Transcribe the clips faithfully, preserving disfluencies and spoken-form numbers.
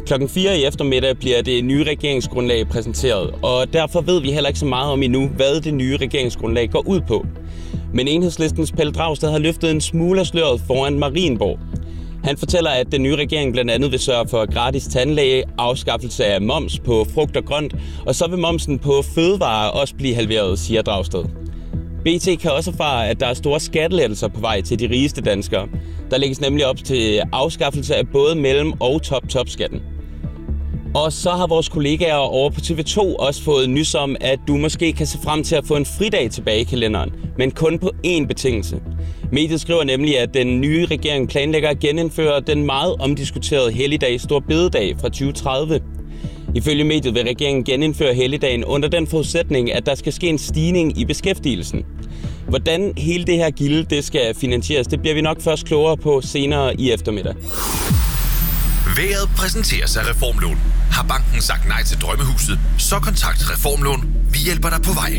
Klokken fire i eftermiddag bliver det nye regeringsgrundlag præsenteret, og derfor ved vi heller ikke så meget om endnu, hvad det nye regeringsgrundlag går ud på. Men Enhedslistens Pelle Dragsted har løftet en smule af sløret foran Marienborg. Han fortæller, at den nye regering blandt andet vil sørge for gratis tandlæge, afskaffelse af moms på frugt og grønt, og så vil momsen på fødevarer også blive halveret, siger Dragsted. B T kan også erfare, at der er store skattelettelser på vej til de rigeste danskere. Der lægges nemlig op til afskaffelse af både mellem- og top-top-skatten. Og så har vores kollegaer over på T V to også fået nys om, at du måske kan se frem til at få en fridag tilbage i kalenderen, men kun på én betingelse. Mediet skriver nemlig, at den nye regering planlægger at genindføre den meget omdiskuterede helligdag Store Bededag fra tyve tredive. Ifølge mediet vil regeringen genindføre helligdagen under den forudsætning, at der skal ske en stigning i beskæftigelsen. Hvordan hele det her gilde det skal finansieres, det bliver vi nok først klogere på senere i eftermiddag. Været præsenteres af Reformlån. Har banken sagt nej til drømmehuset, så kontakt Reformlån. Vi hjælper dig på vej.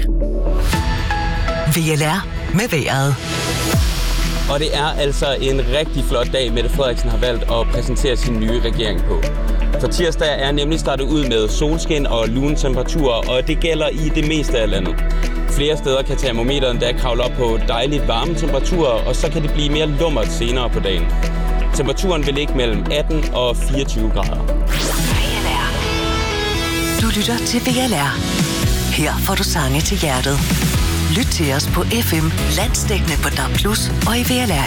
V L R med vejret. Og det er altså en rigtig flot dag, Mette Frederiksen har valgt at præsentere sin nye regering på. For tirsdag er nemlig startet ud med solskin og lune temperaturer, og det gælder i det meste af landet. Flere steder kan termometeren da kravle op på dejligt varme temperaturer, og så kan det blive mere lummert senere på dagen. Temperaturen vil ligge mellem atten og fireogtyve grader. Du lytter til V L R. Her får du sange til hjertet. Lyt til os på F M, landsdækkende på D A B plus, og i V L R